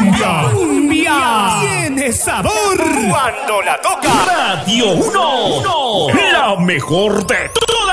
cumbia. Cumbia tiene sabor Cuando la toca Radio 1, la mejor de todas.